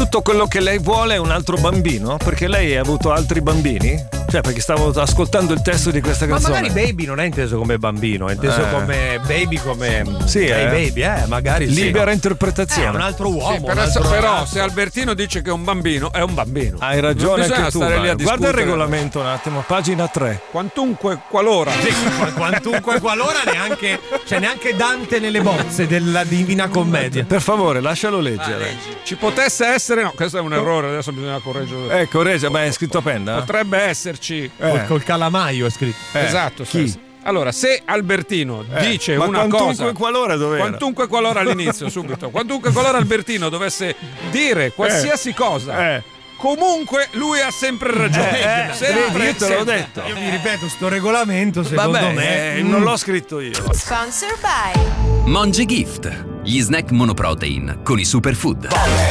tutto quello che lei vuole è un altro bambino? Perché lei ha avuto altri bambini? Cioè, perché stavo ascoltando il testo di questa canzone. Ma magari baby non è inteso come bambino, è inteso come baby, come sì, baby, magari libera interpretazione. È un altro uomo. Sì, però se Albertino dice che è un bambino, è un bambino. Hai ragione anche tu. Stare lì a guarda il regolamento un attimo, pagina 3. Quantunque qualora. Quantunque qualora neanche Dante nelle bozze della Divina Commedia. Per favore, lascialo leggere. Ci potesse essere, no, questo è un errore, adesso bisogna correggere. Corregge, ma è scritto a penna? Potrebbe esserci. Col calamaio è scritto. Esatto. Chi? Allora, se Albertino dice una cosa, quantunque qualora all'inizio, subito, quantunque qualora Albertino dovesse dire qualsiasi cosa, comunque lui ha sempre ragione. Io te l'ho detto. Io vi ripeto, sto regolamento secondo me non l'ho scritto io. Sponsor by Monge Gift, gli snack monoprotein con i superfood.